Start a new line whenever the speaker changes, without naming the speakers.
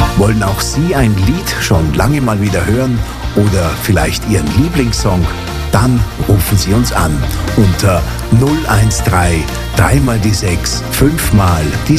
Wollen auch Sie ein Lied schon lange mal wieder hören oder vielleicht Ihren Lieblingssong? Dann rufen Sie uns an unter 013 3 mal die 6 5 mal die